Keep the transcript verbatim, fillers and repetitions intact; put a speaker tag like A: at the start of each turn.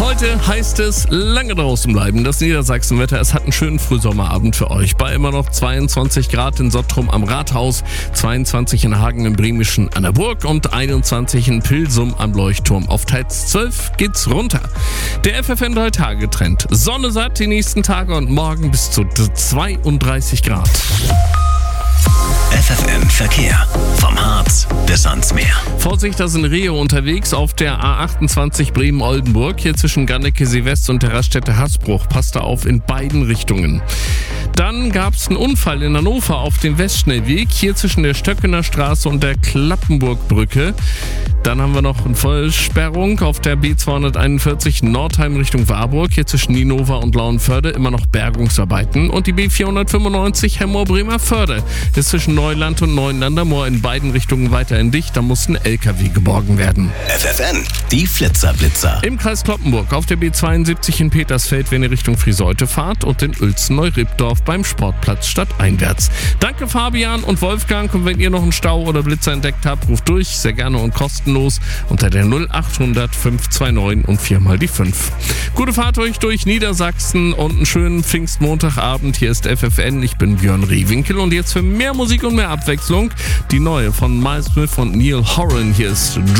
A: Heute heißt es lange draußen bleiben. Das Niedersachsenwetter, es hat einen schönen Frühsommerabend für euch. Bei immer noch zweiundzwanzig Grad in Sottrum am Rathaus, zweiundzwanzig in Hagen im Bremischen an der Burg und einundzwanzig in Pilsum am Leuchtturm. Auf teils zwölf geht's runter. Der F F N drei Tage Trend. Sonne satt die nächsten Tage und morgen bis zu zweiunddreißig Grad.
B: F F N Verkehr. Vom Harz bis ans Meer.
A: Vorsicht, da sind Rehe unterwegs auf der A achtundzwanzig Bremen-Oldenburg. Hier zwischen Ganneke-Seewest und der Raststätte Hasbruch. Passt da auf in beiden Richtungen. Dann gab es einen Unfall in Hannover auf dem Westschnellweg. Hier zwischen der Stöckener Straße und der Klappenburgbrücke. Dann haben wir noch eine Vollsperrung auf der B zweihunderteinundvierzig Nordheim Richtung Warburg. Hier zwischen Nienhofer und Lauenförde immer noch Bergungsarbeiten. Und die B vierhundertfünfundneunzig Hemmoor-Bremerförde ist zwischen Neuland und Neuenlandermoor in beiden Richtungen weiterhin dicht. Da muss ein L K W geborgen werden.
B: F F N, die Flitzerblitzer.
A: Im Kreis Cloppenburg auf der B zweiundsiebzig in Petersfeld, wenn ihr Richtung Friseute fahrt, und in Uelzen-Neurippdorf beim Sportplatz stadteinwärts. Danke Fabian und Wolfgang, und wenn ihr noch einen Stau oder Blitzer entdeckt habt, ruft durch, sehr gerne und kostenlos unter der null achthundert fünf zwei neun und viermal die fünf. Gute Fahrt euch durch Niedersachsen und einen schönen Pfingstmontagabend. Hier ist F F N, ich bin Björn Rehwinkel, und jetzt für mehr Musik und mehr Abwechslung die neue von Miles Smith und Neil Horan. Hier ist